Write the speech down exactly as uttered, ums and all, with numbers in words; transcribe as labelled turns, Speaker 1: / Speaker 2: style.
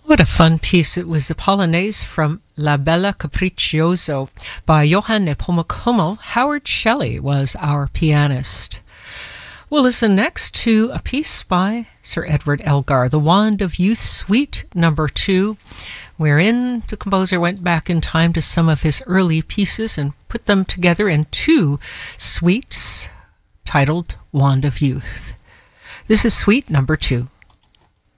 Speaker 1: What a fun piece. It was the Polonaise from La Bella Capriccioso by Johann Nepomuceno. Howard Shelley was our pianist. We'll listen next to a piece by Sir Edward Elgar, The Wand of Youth, Suite Number Two, wherein the composer went back in time to some of his early pieces and put them together in two suites titled Wand of Youth. This is Suite Number Two.